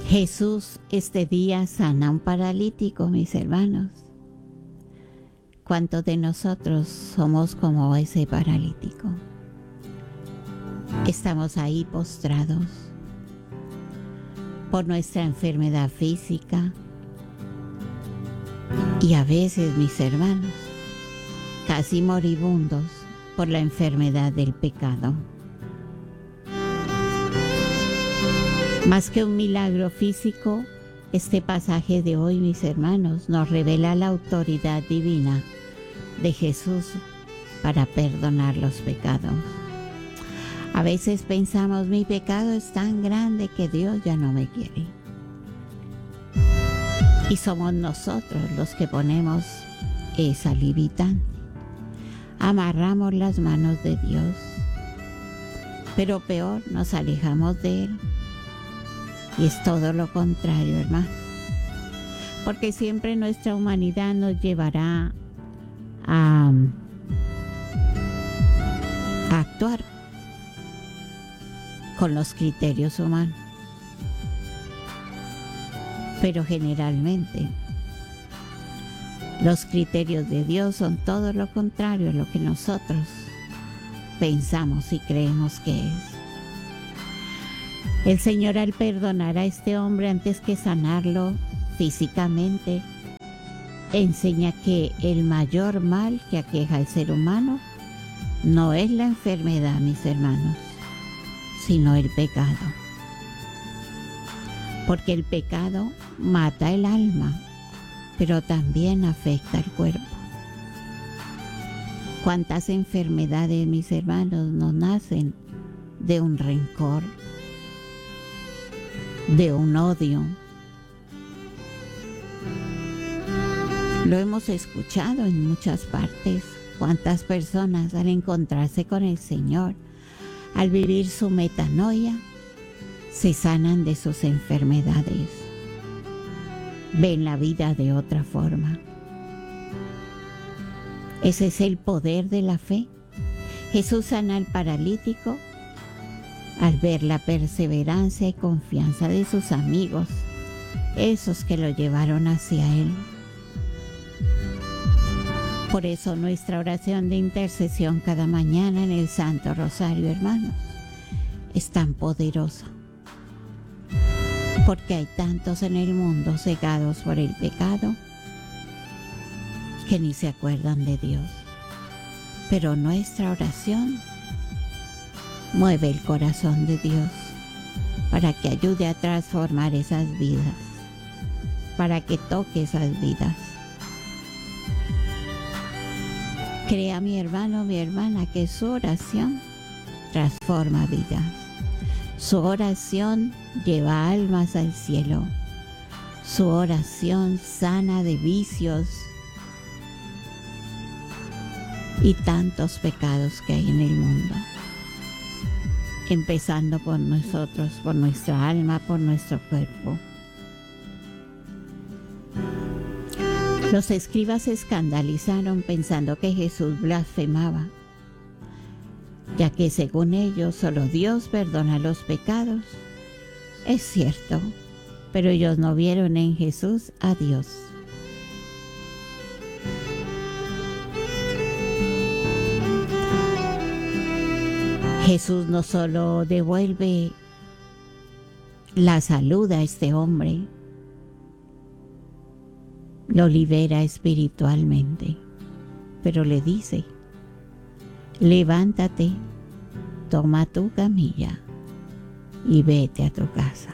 Jesús este día sana a un paralítico, mis hermanos. ¿Cuántos de nosotros somos como ese paralítico? Estamos ahí postrados por nuestra enfermedad física y a veces, mis hermanos, casi moribundos por la enfermedad del pecado. Más que un milagro físico, este pasaje de hoy, mis hermanos, nos revela la autoridad divina de Jesús para perdonar los pecados. A veces pensamos, mi pecado es tan grande que Dios ya no me quiere. Y somos nosotros los que ponemos esa limitante. Amarramos las manos de Dios, pero peor, nos alejamos de Él. Y es todo lo contrario, hermano. Porque siempre nuestra humanidad nos llevará a actuar con los criterios humanos. Pero generalmente los criterios de Dios son todo lo contrario a lo que nosotros pensamos y creemos que es. El Señor, al perdonar a este hombre antes que sanarlo físicamente, enseña que el mayor mal que aqueja al ser humano no es la enfermedad, mis hermanos, sino el pecado. Porque el pecado mata el alma, pero también afecta el cuerpo. ¿Cuántas enfermedades, mis hermanos, nos nacen de un rencor, de un odio? Lo hemos escuchado en muchas partes. Cuántas personas, al encontrarse con el Señor, al vivir su metanoia, se sanan de sus enfermedades, ven la vida de otra forma. Ese es el poder de la fe. Jesús sana al paralítico al ver la perseverancia y confianza de sus amigos, esos que lo llevaron hacia Él. Por eso nuestra oración de intercesión cada mañana en el Santo Rosario, hermanos, es tan poderosa. Porque hay tantos en el mundo cegados por el pecado que ni se acuerdan de Dios. Pero nuestra oración mueve el corazón de Dios para que ayude a transformar esas vidas, para que toque esas vidas. Crea, mi hermano, mi hermana, que su oración transforma vidas. Su oración lleva almas al cielo. Su oración sana de vicios y tantos pecados que hay en el mundo. Empezando por nosotros, por nuestra alma, por nuestro cuerpo. Los escribas se escandalizaron pensando que Jesús blasfemaba, ya que según ellos solo Dios perdona los pecados. Es cierto, pero ellos no vieron en Jesús a Dios. Jesús no solo devuelve la salud a este hombre, lo libera espiritualmente, pero le dice: levántate, toma tu camilla y vete a tu casa.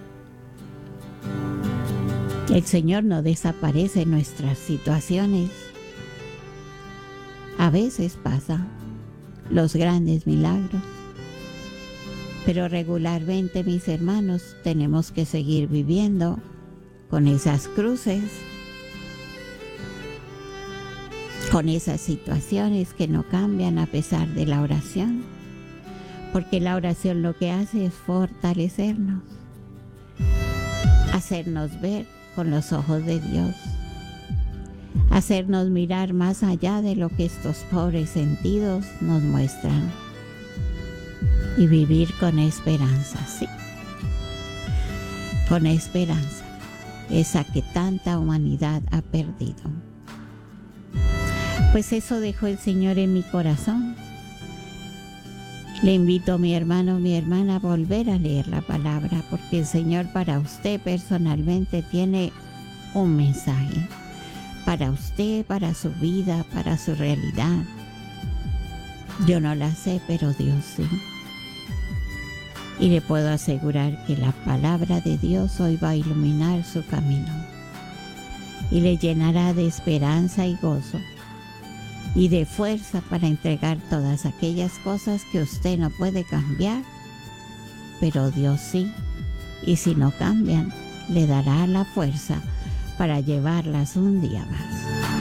El Señor no desaparece en nuestras situaciones. A veces pasa los grandes milagros, pero regularmente, mis hermanos, tenemos que seguir viviendo con esas cruces, con esas situaciones que no cambian a pesar de la oración, porque la oración lo que hace es fortalecernos, hacernos ver con los ojos de Dios, hacernos mirar más allá de lo que estos pobres sentidos nos muestran y vivir con esperanza, sí. con esperanza, esa que tanta humanidad ha perdido. Pues eso dejó el Señor en mi corazón. Le invito, mi hermano, mi hermana, a volver a leer la palabra, porque el Señor para usted personalmente tiene un mensaje. Para usted, para su vida, para su realidad. Yo no la sé, pero Dios sí. Y le puedo asegurar que la palabra de Dios hoy va a iluminar su camino y le llenará de esperanza y gozo y de fuerza para entregar todas aquellas cosas que usted no puede cambiar, pero Dios sí. Y si no cambian, le dará la fuerza para llevarlas un día más.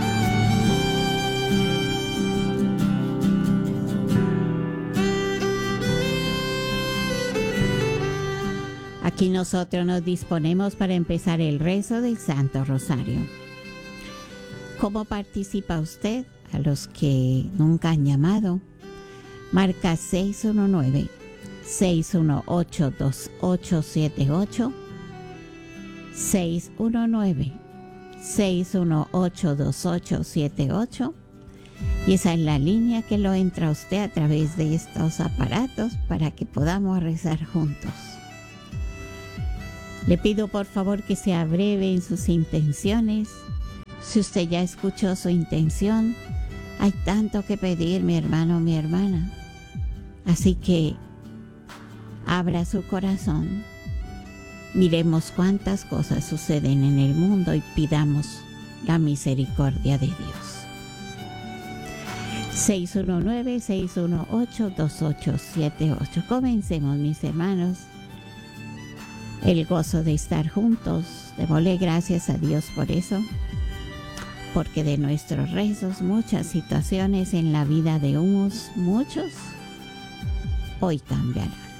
Aquí nosotros nos disponemos para empezar el rezo del Santo Rosario. ¿Cómo participa usted? A los que nunca han llamado, marca 619-618-2878, 619-618-2878, y esa es la línea que lo entra usted a través de estos aparatos para que podamos rezar juntos. Le pido por favor que sea breve en sus intenciones. Si usted ya escuchó su intención, hay tanto que pedir, mi hermano, mi hermana. Así que abra su corazón, miremos cuántas cosas suceden en el mundo y pidamos la misericordia de Dios. 619-618-2878. Comencemos, mis hermanos. El gozo de estar juntos. Démosle gracias a Dios por eso. Porque de nuestros rezos, muchas situaciones en la vida de muchos hoy cambiarán.